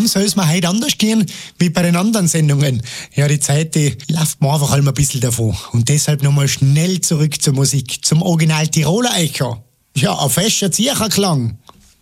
warum soll es mir heute anders gehen wie bei den anderen Sendungen? Ja, die Zeit, die läuft mir einfach ein bisschen davon. Und deshalb nochmal schnell zurück zur Musik, zum Original Tiroler Echo. Ja, ein fescher Zürcher Klang.